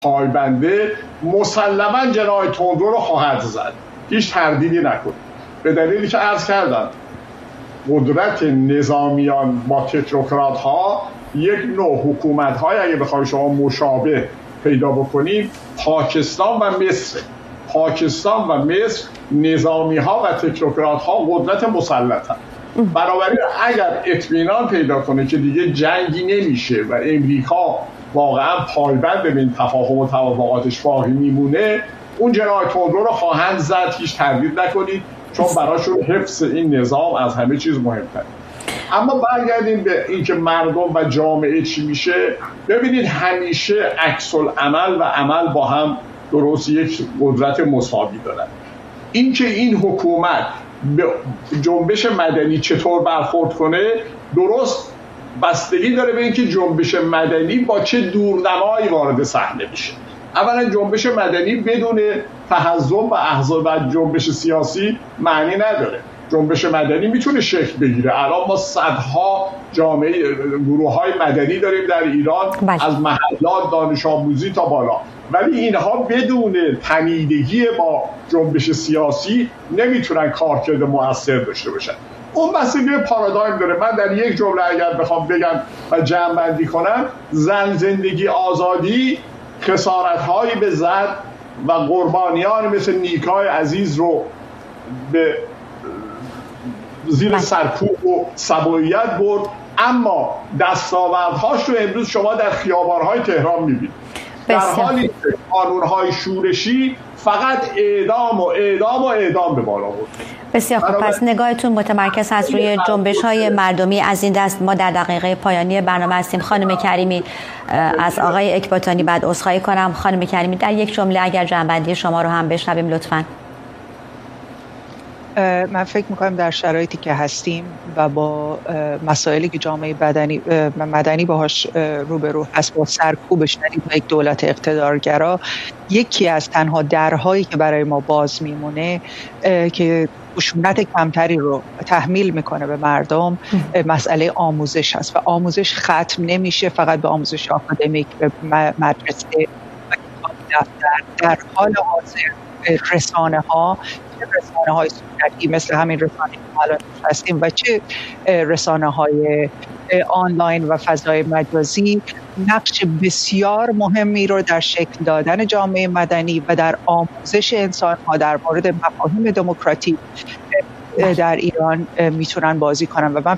پایبنده مسلما جناح تندرو رو خواهد زد، هیچ تردیدی نکنید. به دلیلی که عرض کردم قدرت نظامیان با تکنوکرات ها یک نوع حکومت های اگه بخواید شما مشابه پیدا بکنید پاکستان و مصر نظامی ها و تکنوکرات ها قدرت مسلطن. بنابراین اگر اطمینان پیدا کنه که دیگه جنگی نمیشه و امریکا واقعا پایبند به این تفاهم و توافقاتش باقی میمونه، اون جناح تندرو رو خواهند زد، هیچ تردید نکنید، چون براشون حفظ این نظام از همه چیز مهمتره. اما برگردیم به اینکه مردم و جامعه چی میشه. ببینید همیشه عکس العمل و عمل با هم درست یک قدرت مساوی دارن. اینکه این حکومت به جنبش مدنی چطور برخورد کنه درست بستگی داره به اینکه جنبش مدنی با چه دورنمایی وارد صحنه میشه. اولا جنبش مدنی بدون تحزب و احزاب و جنبش سیاسی معنی نداره. جنبش مدنی میتونه شکل بگیره. الان ما صدها جامعه گروه‌های مدنی داریم در ایران، از محلات دانش آموزی تا بالا، ولی اینها بدون تنیدگی با جنبش سیاسی نمیتونن کارکرد مؤثر داشته باشن. اون مسئله پارادایم داره. من در یک جمله اگر بخوام بگم و جمع بندی کنم، زن، زندگی، آزادی خسارت‌هایی به زد و قربانیان مثل نیکای عزیز رو به زیر سرکوب و سبویت برد، اما دستاوردهاش رو امروز شما در خیابان‌های تهران می‌بینید. در حالی که قانون‌های شورشی فقط اعدام به بالا برد. بسیار خوب. پس نگاهتون متمرکز هست روی جنبش‌های مردمی. از این دست ما در دقیقه پایانی برنامه هستیم. خانم کریمی، از آقای اکباتانی بعد عذرخواهی کنم. خانم کریمی در یک جمله اگر جنبندی شما رو هم بشنویم لطفاً. من فکر میکنم در شرایطی که هستیم و با مسائلی که جامعه مدنی باهاش روبرو هست، با سرکوب شدید و یک دولت اقتدارگرا، یکی از تنها درهایی که برای ما باز میمونه که خشونت کمتری رو تحمیل میکنه به مردم، مسئله آموزش هست. و آموزش ختم نمیشه فقط به آموزش آکادمیک، به مدرسه و کتاب دفتر. در حال حاضر رسانه های سنتی مثل همین رسانه که الان هستیم و چه رسانه های آنلاین و فضای مجازی نقش بسیار مهمی رو در شکل دادن جامعه مدنی و در آموزش انسان ها در مورد مفاهیم دموکراتیک در ایران میتونن بازی کنن. و من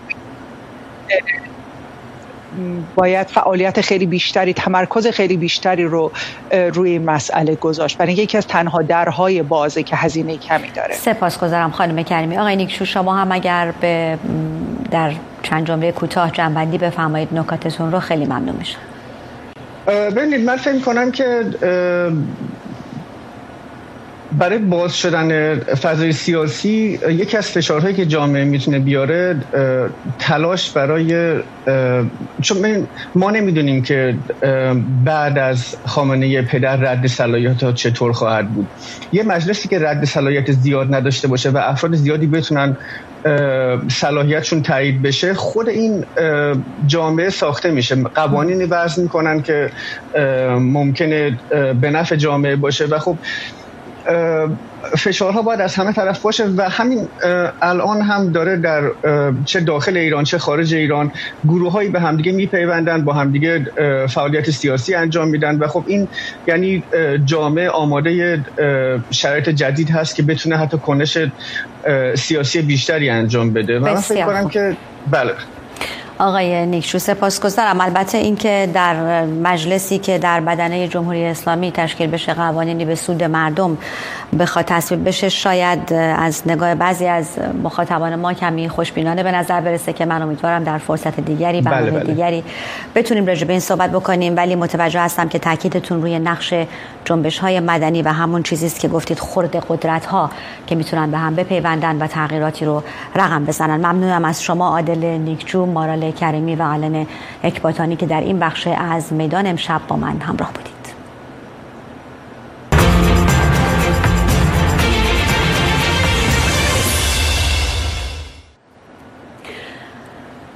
باید فعالیت خیلی بیشتری، تمرکز خیلی بیشتری رو روی این مسئله گذاشت، برای یکی از تنها درهای بازه که هزینه کمی داره. سپاسگزارم خانم کریمی. آقای نیکشو، شما هم اگر در چند جمله کوتاه جنبندی بفرمایید نکاتتون رو، خیلی ممنون میشم. ببینید، من فکر می‌کنم که برای باز شدن فضای سیاسی یکی از فشارهایی که جامعه میتونه بیاره تلاش برای، چون ما نمیدونیم که بعد از خامنه پدر رد صلاحیت چطور خواهد بود. یه مجلسی که رد صلاحیت زیاد نداشته باشه و افراد زیادی بتونن صلاحیتشون تایید بشه، خود این جامعه ساخته میشه، قوانینی وضع میکنن که ممکنه به نفع جامعه باشه و خب فشارها باید از همه طرف باشه و همین الان هم داره در چه داخل ایران چه خارج ایران گروه‌هایی به همدیگه میپیوندن، با همدیگه فعالیت سیاسی انجام میدن و خب این یعنی جامعه آماده شرایط جدید هست که بتونه حتی کنش سیاسی بیشتری انجام بده. و من فکر کنم که بله. آقای نیکشو سپاسگزارم. البته این که در مجلسی که در بدنه جمهوری اسلامی تشکیل بشه قوانینی به سود مردم بخواد تصویب بشه، شاید از نگاه بعضی از مخاطبان ما کمی خوشبینانه به نظر برسه که من امیدوارم در فرصت دیگری برنامه دیگری بتونیم راجع به این صحبت بکنیم، ولی متوجه هستم که تاکیدتون روی نقش جنبش‌های مدنی و همون چیزی است که گفتید خرد قدرت‌ها که میتونن به هم بپیوندن و تغییراتی رو رقم بزنن. ممنونم از شما عادل نیکجو، مارال کریمی و آلن اکباتانی که در این بخش از میدان امشب با من همراه بودید.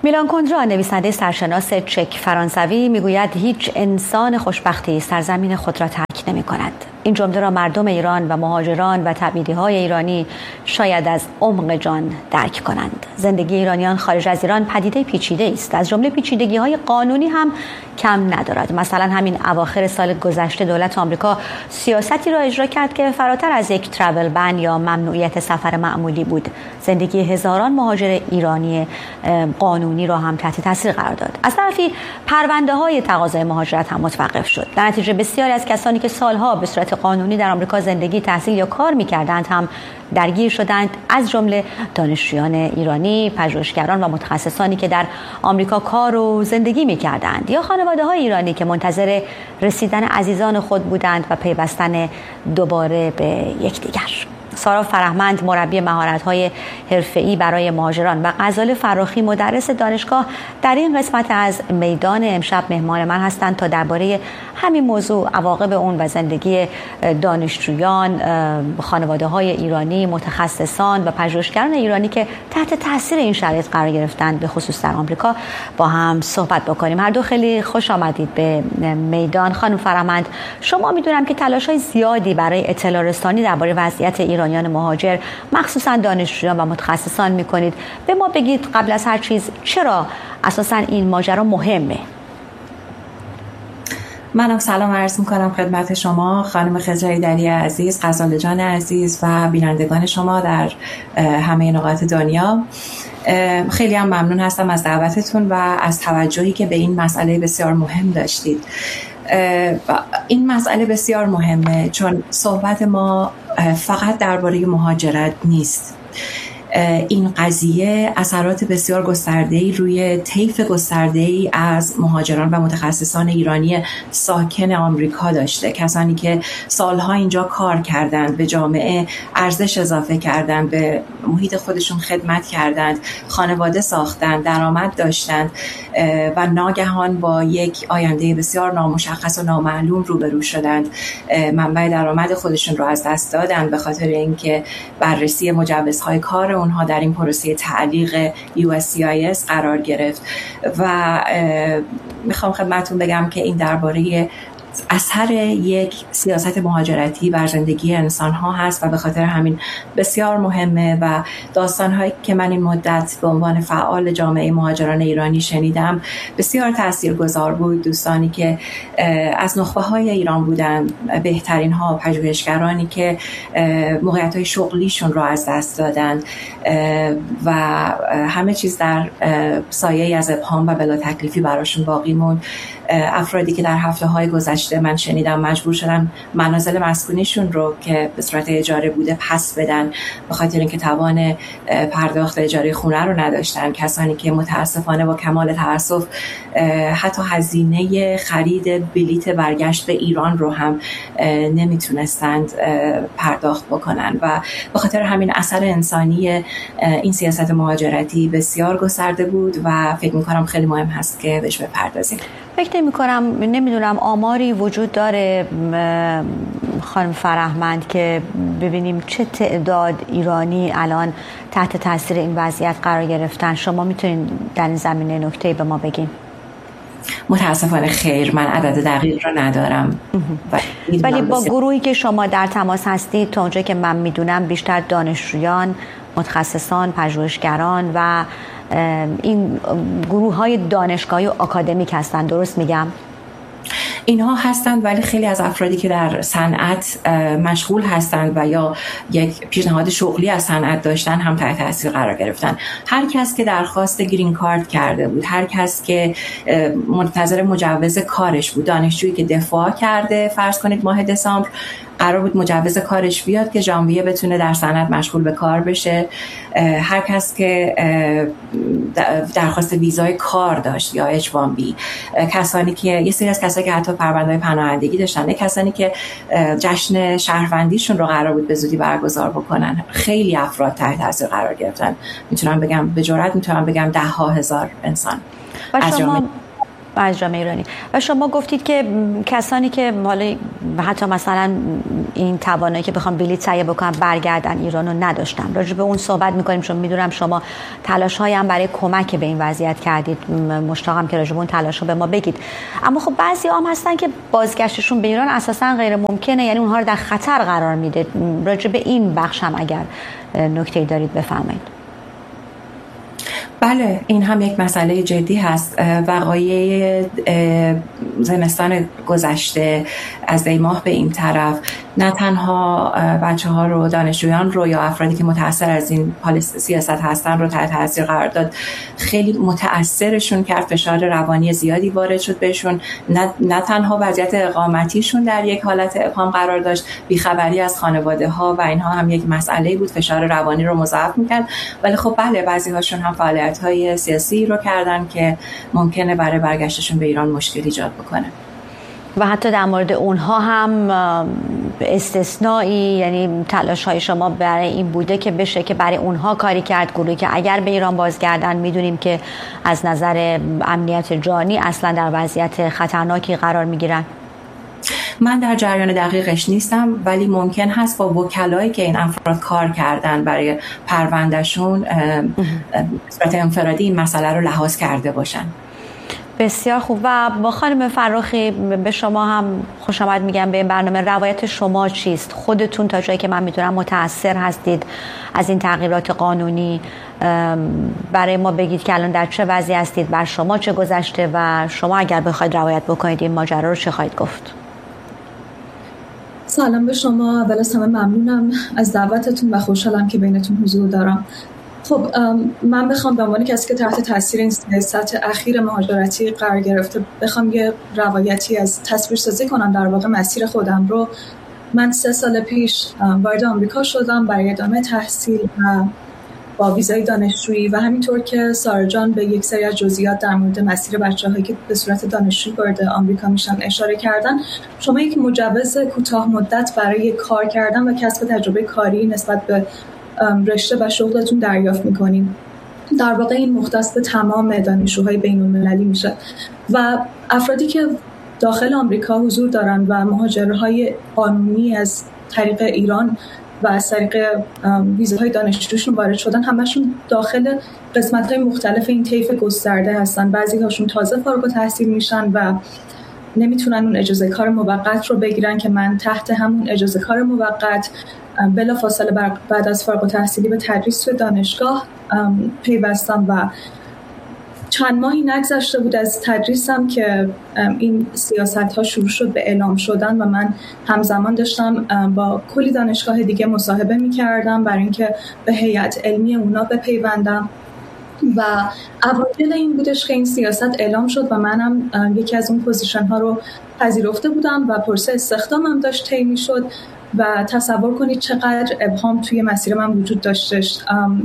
میلان کندرا، نویسنده سرشناس چک فرانسوی، میگوید هیچ انسان خوشبختی سرزمین خود را ترک نمی کند. این جمله را مردم ایران و مهاجران و تبعیدی‌های ایرانی شاید از عمق جان درک کنند. زندگی ایرانیان خارج از ایران پدیده پیچیده است. از جمله پیچیدگی‌های قانونی هم کم ندارد. مثلا همین اواخر سال گذشته دولت آمریکا سیاستی را اجرا کرد که فراتر از یک ترافل بن یا ممنوعیت سفر معمولی بود. زندگی هزاران مهاجر ایرانی قانونی را هم تحت تاثیر قرار داد. از طرفی پرونده‌های تقاضای مهاجرت هم متوقف شد. در نتیجه بسیاری از کسانی که سالها به صورت قانونی در آمریکا زندگی، تحصیل یا کار می‌کردند هم درگیر شدند، از جمله دانشجویان ایرانی، پژوهشگران و متخصصانی که در آمریکا کار و زندگی می‌کردند یا خانواده‌های ایرانی که منتظر رسیدن عزیزان خود بودند و پیوستن دوباره به یکدیگر. سارا فرهمند، مربی مهارت‌های حرفه‌ای برای مهاجران، و غزال فراخی، مدرس دانشگاه، در این قسمت از میدان امشب مهمان من هستند تا درباره همین موضوع، عواقب اون و زندگی دانشجویان، خانواده‌های ایرانی، متخصصان و پژوهشگران ایرانی که تحت تاثیر این شرایط قرار گرفتند، به خصوص در آمریکا، با هم صحبت بکنیم. هر دو خیلی خوش آمدید به میدان. خانم فرهمند، شما می‌دونم که تلاش‌های زیادی برای اطلاع رسانی درباره وضعیت ایرانیان مهاجر، مخصوصا دانشجویان و متخصصان می‌کنید. به ما بگید قبل از هر چیز چرا اساساً این ماجرا مهمه؟ منم سلام عرض میکنم خدمت شما خانم خضر ایدری عزیز، غزال جان عزیز و بینندگان شما در همه نقاط دنیا. خیلی هم ممنون هستم از دعوتتون و از توجهی که به این مسئله بسیار مهم داشتید. این مسئله بسیار مهمه چون صحبت ما فقط درباره مهاجرت نیست. این قضیه اثرات بسیار گسترده‌ای روی طیف گسترده‌ای از مهاجران و متخصصان ایرانی ساکن آمریکا داشته. کسانی که سالها اینجا کار کردند، به جامعه ارزش اضافه کردند، به محیط خودشون خدمت کردند، خانواده ساختند، درآمد داشتند و ناگهان با یک آینده بسیار نامشخص و نامعلوم روبرو شدند. منبع درآمد خودشون رو از دست دادند به خاطر اینکه بررسی مجوزهای کار اونها در این پروسه تعلیق USCIS قرار گرفت. و میخوام خدمتتون بگم که این درباره اثر یک سیاست مهاجرتی بر زندگی انسان‌ها هست و به خاطر همین بسیار مهمه. و داستان‌هایی که من این مدت به عنوان فعال جامعه مهاجران ایرانی شنیدم بسیار تاثیرگذار بود. دوستانی که از نخبه‌های ایران بودن، بهترین ها، پژوهشگرانی که موقعیت‌های شغلیشون رو از دست دادن و همه چیز در سایه‌ای از ابهام و بلا تکلیفی براشون باقی موند. افرادی که در هفته‌های گذشته من شنیدم مجبور شدن منازل مسکونیشون رو که به صورت اجاره بوده پس بدن به خاطر اینکه توان پرداخت اجاره خونه رو نداشتن. کسانی که متاسفانه با کمال تأسف حتی هزینه خرید بلیت برگشت به ایران رو هم نمیتونستند پرداخت بکنن و به خاطر همین اثر انسانی این سیاست مهاجرتی بسیار گسترده بود و فکر می‌کنم خیلی مهم هست که بهش بپردازیم. فکر می‌کنم، نمیدونم آماری وجود داره خانم فرهمند که ببینیم چه تعداد ایرانی الان تحت تاثیر این وضعیت قرار گرفتن؟ شما میتونین در این زمینه نکته‌ای به ما بگین؟ متاسفانه خیر، من عدد دقیق رو ندارم. ولی با گروهی که شما در تماس هستید، تا اونجایی که من میدونم بیشتر دانشجویان، متخصصان، پژوهشگران و این گروه‌های دانشگاهی و آکادمیک هستن، درست میگم؟ اینها هستند، ولی خیلی از افرادی که در صنعت مشغول هستند و یا یک پیشنهاد شغلی از صنعت داشتن هم تحت تاثیر قرار گرفتن. هر کس که درخواست گرین کارت کرده بود، هر کس که منتظر مجوز کارش بود، دانشجویی که دفاع کرده فرض کنید ماه دسامبر قرار بود مجوز کارش بیاد که ژانویه بتونه در صنعت مشغول به کار بشه، هر کس که درخواست ویزای کار داشت یا H1B، کسانی که یه سری از کسایی که حتی پرونده‌های پناهندگی داشتن، کسانی که جشن شهروندیشون رو قرار بود به زودی برگزار بکنن، خیلی افراد تحت تاثیر قرار گرفتن. میتونم بگم به جرئت میتونم بگم 10,000 انسان. و از جامعه ایرانی. و شما گفتید که کسانی که حالا حتی مثلا این توانایی که بخوام بلیط تهیه بکنم برگردن ایران رو نداشتم. راجع به اون صحبت میکنیم چون میدونم شما تلاش‌هایی هم برای کمک به این وضعیت کردید. مشتاقم که راجع به اون تلاش رو به ما بگید. اما خب بعضی هم هستن که بازگشتشون به ایران اساسا غیر ممکنه، یعنی اونها رو در خطر قرار میده. راجع به این بخش هم اگر نکته‌ای دارید بفرمایید. بله، این هم یک مسئله جدی هست. وقایع زمستان گذشته از دی ماه به این طرف نه تنها بچه ها رو، دانشجویان رو یا افرادی که متأثر از این سیاست هستن رو تحت تاثیر قرار داد، خیلی متأثرشون کرد، فشار روانی زیادی وارد شد بهشون. نه تنها وضعیت اقامتیشون در یک حالت ابهام قرار داشت، بیخبری از خانواده ها و اینها هم یک مسئله بود، فشار روانی رو مضاعف میکرد. ولی خب بله، بعضی هاشون هم فعالیت های سیاسی رو کردن که ممکنه برای برگشتشون به ایران مشکل ایجاد بکنه. و حتی در مورد اونها هم استثنایی، یعنی تلاش های شما برای این بوده که بشه که برای اونها کاری کرد، گروهی که اگر به ایران بازگردن میدونیم که از نظر امنیت جانی اصلا در وضعیت خطرناکی قرار میگیرن؟ من در جریان دقیقش نیستم، ولی ممکن هست با وکلایی که این افراد کار کردن برای پروندهشون به صورت انفرادی این مسئله رو لحاظ کرده باشن. بسیار خوب. و با خانم فراخی به شما هم خوش آمد میگم به این برنامه. روایت شما چیست؟ خودتون تا جایی که من میتونم متأثر هستید از این تغییرات قانونی. برای ما بگید که الان در چه وضعی هستید، بر شما چه گذشته و شما اگر بخواید روایت بکنید این ماجرا رو چه خواهید گفت؟ سلام به شما. اول از همه ممنونم از دعوتتون و خوشحالم که بینتون حضور دارم. خب من بخوام به عنوان کسی که تحت تاثیر این سیاست اخیر مهاجرتی قرار گرفته بخوام یه روایتی از تصویرسازی کنم در واقع مسیر خودم رو، من 3 سال پیش وارد آمریکا شدم برای ادامه تحصیل و با ویزای دانشجویی و همینطور که سارا جان به یک سری از جزئیات در مورد مسیر بچه‌هایی که به صورت دانشجویی وارد آمریکا میشن اشاره کردن، شما یک مجوز کوتاه مدت برای کار کردن و کسب تجربه کاری نسبت به رشته و شغلتون دریافت میکنین. در واقع این مختص به تمام دانشجوهای بین‌المللی میشه و افرادی که داخل آمریکا حضور دارن و مهاجرهای قانونی از طریق ایران و از طریق ویزاهای دانشجوشون وارد شدن، همشون داخل قسمت‌های مختلف این طیف گسترده هستن. بعضی هاشون تازه فارغ التحصیل میشن و نمیتونن اون اجازه کار موقت رو بگیرن که من تحت همون اجازه کار موقت بلافاصله بعد از فارغ التحصیلی به تدریس توی دانشگاه پیوستم و چند ماهی نگذشته بود از تدریسم که این سیاست‌ها شروع شد به اعلام شدن و من همزمان داشتم با کلی دانشگاه دیگه مصاحبه می‌کردم برای اینکه به هیئت علمی اونا بپیوندم و اوایل این بودش که این سیاست اعلام شد و منم یکی از اون پوزیشن‌ها رو پذیرفته بودم و پروسه استخدامم داشت طی می‌شد و تصور کنید چقدر ابهام توی مسیر من وجود داشتش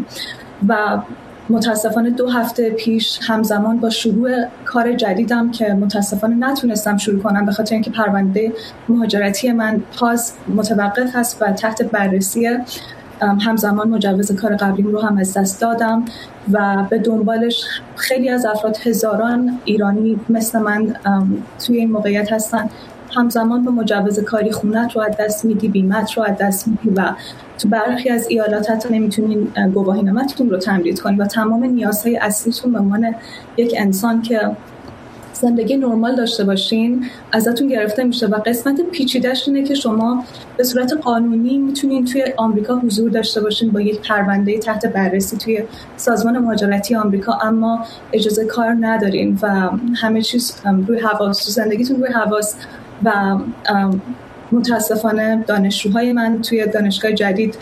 و متاسفانه 2 هفته پیش همزمان با شروع کار جدیدم که متاسفانه نتونستم شروع کنم به خاطر اینکه پرونده مهاجرتی من متوقف هست و تحت بررسیه، همزمان مجوز کار قبلیم رو هم از دست دادم و به دنبالش خیلی از افراد، هزاران ایرانی مثل من توی این موقعیت هستن. همزمان با مجوز کاری خونت رو از دست میدی، بیمت رو از دست میدی و تو برخی از ایالات حتی نمیتونین گواهینامه‌تون رو تمدید کنید و تمام نیازهای اصلیتون به عنوان یک انسان که زندگی نرمال داشته باشین ازتون گرفته میشه و قسمت پیچیده‌اش اینه که شما به صورت قانونی میتونین توی آمریکا حضور داشته باشین با یک پرونده تحت بررسی توی سازمان مهاجرتی آمریکا، اما اجازه کار ندارین و همه چیز روی حواس، زندگیتون روی حواس. و متاسفانه دانشجوهای من توی دانشگاه جدید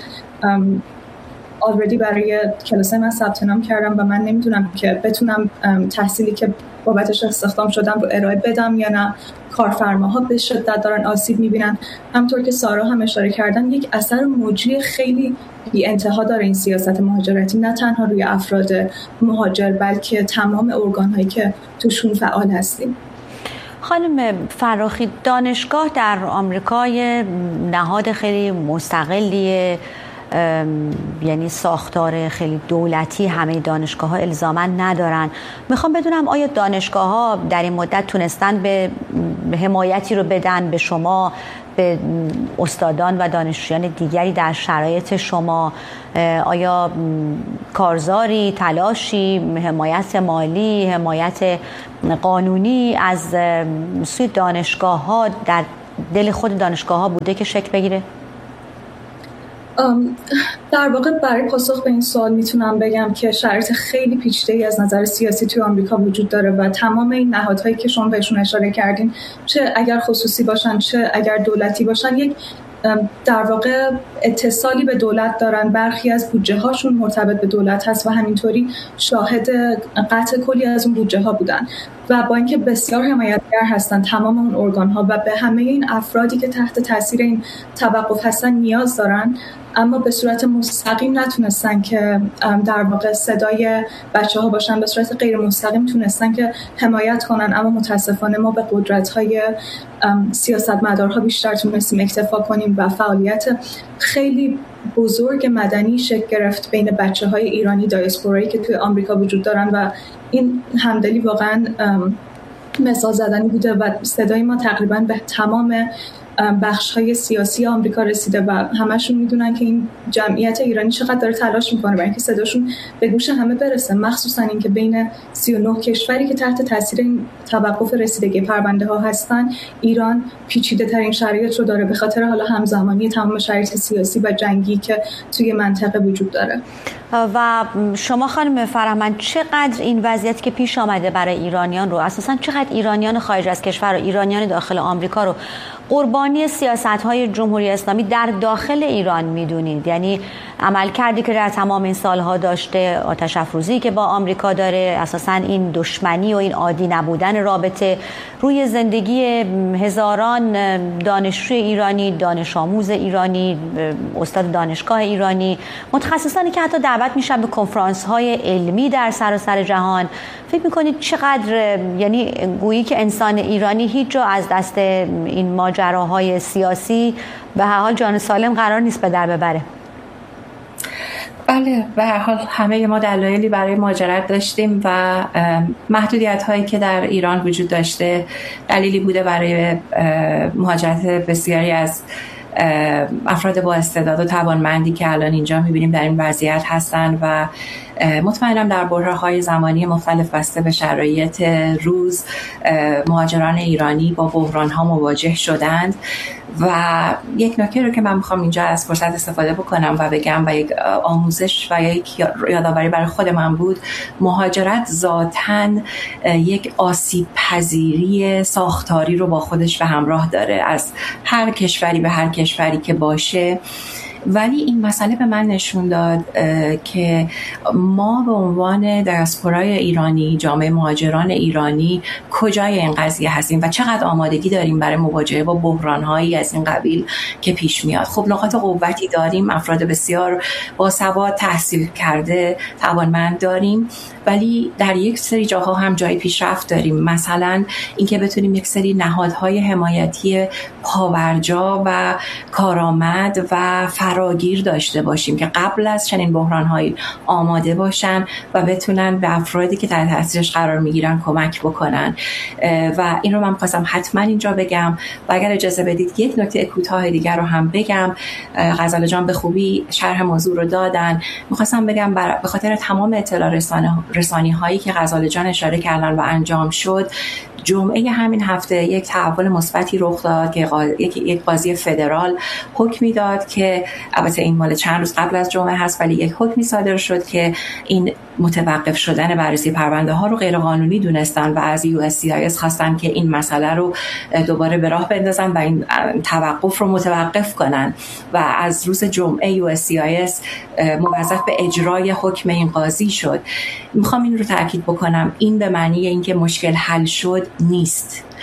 آلردی برای کلاس من ثبت نام کردم و من نمیدونم که بتونم تحصیلی که بابتش استخدام شدم رو ارائه بدم یا نه. کارفرماها به شدت دارن آسیب میبینن. همطور که سارا هم اشاره کردن یک اثر موجی خیلی بی انتها داره این سیاست مهاجرتی، نه تنها روی افراد مهاجر بلکه تمام ارگان‌هایی که توشون فعال هستیم. خانم فراخی، دانشگاه در آمریکا نهاد خیلی مستقلیه یعنی ساختار خیلی دولتی همه دانشگاه‌ها الزاماً ندارن. میخوام بدونم آیا دانشگاه‌ها در این مدت تونستن به حمایتی رو بدن به شما، به استادان و دانشجویان دیگری در شرایط شما؟ آیا کارزاری، تلاشی، حمایت مالی، حمایت قانونی از سوی دانشگاه‌ها در دل خود دانشگاه‌ها بوده که شکل بگیره؟ در واقع برای پاسخ به این سوال میتونم بگم که شرایط خیلی پیچیده‌ای از نظر سیاسی توی آمریکا وجود داره و تمام این نهادهایی که شما بهشون اشاره کردین، چه اگر خصوصی باشن چه اگر دولتی باشن، یک در واقع اتصالی به دولت دارن. برخی از بودجه هاشون مرتبط به دولت هست و همینطوری شاهد قطع کلی از اون بودجه ها بودن و با اینکه بسیار حمایتگر هستن تمام اون ارگان ها و به همه این افرادی که تحت تاثیر این توقف هستن نیاز دارن، اما به صورت مستقیم نتونستن که در واقع صدای بچه ها باشن، به صورت غیر مستقیم تونستن که حمایت کنن، اما متاسفانه ما به قدرت های سیاستمدارها بیشتر تونستیم اکتفا کنیم و فعالیت خیلی بزرگ مدنی شکل گرفت بین بچه های ایرانی دیاسپورایی که توی آمریکا وجود دارن و این همدلی واقعا مثال زدنی بوده و صدای ما تقریبا به تمام بخش‌های سیاسی آمریکا رسیده و همشون میدونن که این جمعیت ایرانی چقدر داره تلاش میکنه برای اینکه صداشون به گوش همه برسه، مخصوصا اینکه بین 39 کشوری که تحت تاثیر این توقف رسیدگی پرونده ها هستن، ایران پیچیده ترین شرایط رو داره به خاطر حالا همزمانی تمام شرایط سیاسی و جنگی که توی منطقه وجود داره. و شما خانم فرهمند چقدر این وضعیت که پیش آمده برای ایرانیان رو، اساساً چقدر ایرانیان خارج از کشور و ایرانیان داخل آمریکا رو قربانی سیاست‌های جمهوری اسلامی در داخل ایران می‌دونید؟ یعنی عملکردی که در تمام این سالها داشته، آتش افروزی که با آمریکا داره، اساساً این دشمنی و این عادی نبودن رابطه روی زندگی هزاران دانشجوی ایرانی، دانش آموز ایرانی، استاد دانشگاه ایرانی، متخصصانی که حتی دعوت میشن به کنفرانس‌های علمی در سراسر جهان. فکر می‌کنید چقدر، یعنی گویی که انسان ایرانی هیچ جا از دست این ماجراهای سیاسی به هر حال جان سالم قرار نیست به در ببره؟ بله، به هر حال همه ما دلایلی برای مهاجرت داشتیم و محدودیت هایی که در ایران وجود داشته دلیلی بوده برای مهاجرت بسیاری از افراد با استعداد و توانمندی که الان اینجا می‌بینیم در این وضعیت هستند و مطمئنم در برهه‌های زمانی مختلف بسته به شرایط روز مهاجران ایرانی با بحران‌ها مواجه شدند. و یک نکته رو که من میخوام اینجا از فرصت استفاده بکنم و بگم و یک آموزش و یک یادآوری برای خود من بود، مهاجرت ذاتاً یک آسیب پذیری ساختاری رو با خودش به همراه داره از هر کشوری به هر کشوری که باشه. ولی این مسئله به من نشون داد که ما به عنوان دیاسپورای ایرانی، جامعه مهاجران ایرانی کجای این قضیه هستیم و چقدر آمادگی داریم برای مواجهه با بحران‌هایی از این قبیل که پیش میاد. خب نقاط قوتی داریم، افراد بسیار باسواد، تحصیل کرده، توانمند داریم، ولی در یک سری جاها هم جای پیشرفت داریم. مثلا اینکه بتونیم یک سری نهادهای حمایتی پابرجا و کارآمد و فراگیر داشته باشیم که قبل از چنین بحران‌هایی آماده باشن و بتونن به افرادی که در تاثیرش قرار میگیرن کمک بکنن. و این رو من می‌خواستم حتما اینجا بگم و اگر اجازه بدید یک نکته کوتاه دیگر رو هم بگم. غزاله جان به خوبی شرح موضوع رو دادن. می‌خواستم بگم به خاطر تمام اطلاع رسانی هایی که غزاله جان اشاره کردن و انجام شد، جمعه همین هفته یک تحول مثبتی رخ داد که یک قاضی فدرال حکمی داد که البته این مال چند روز قبل از جمعه هست، ولی یک حکمی صادر شد که این متوقف شدن بررسی پرونده ها رو غیر قانونی دونستن و از USCIS خواستن که این مسئله رو دوباره به راه بندازن و این توقف رو متوقف کنن و از روز جمعه USCIS موظف به اجرای حکم این قاضی شد. میخوام این رو تاکید بکنم، این به معنی اینکه مشکل حل شد نیست.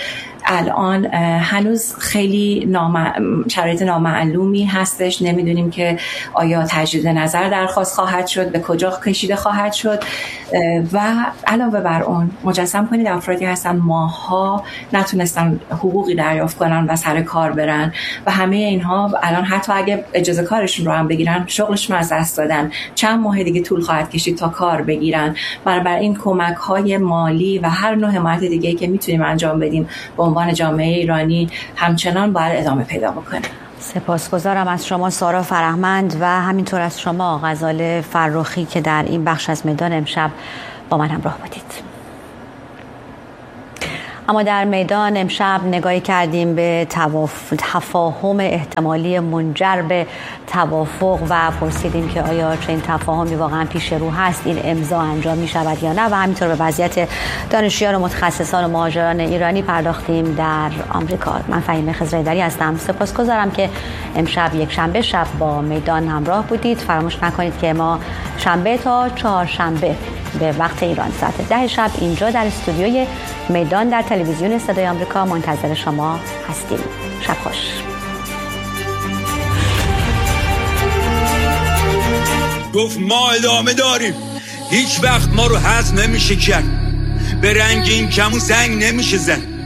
الان هنوز خیلی شرایط نامعلومی هستش. نمیدونیم که آیا تجدید نظر درخواست خواهد شد، به کجا کشیده خواهد شد و علاوه بر اون مجسم کنید افرادی هستن ماها نتونستن حقوقی دریافت کنن و سر کار برن و همه اینها الان حتی اگه اجازه کارشون رو هم بگیرن شغلشون از دست دادن، چند ماه دیگه طول خواهد کشید تا کار بگیرن. بنابراین کمک‌های مالی و هر نوع حمایت دیگه‌ای که میتونیم انجام بدیم به عنوان جامعه ایرانی همچنان باید ادامه پیدا بکنه. سپاسگزارم از شما سارا فرهمند و همینطور از شما غزاله فرخی که در این بخش از میدان امشب با من همراه بودید. اما در میدان امشب نگاهی کردیم به تفاهم احتمالی منجر به توافق و پرسیدیم که آیا چنین تفاهمی واقعا پیش رو هست، این امضا انجام می شود یا نه، و همینطور به وضعیت دانشجویان و متخصصان و مهاجران ایرانی پرداختیم در آمریکا. من فهیمه خضرایی‌دری هستم. سپاسگزارم که امشب یک شنبه شب با میدان همراه بودید. فراموش نکنید که ما شنبه تا چهارشنبه به وقت ایران ساعت 10 شب اینجا در استودیوی میدان در تلویزیون صدای آمریکا منتظر شما هستیم. شب خوش. گفت ما ادامه داریم، هیچ وقت ما رو هضم نمیشه کرد، به رنگ این کمون سنگ نمیشه زد.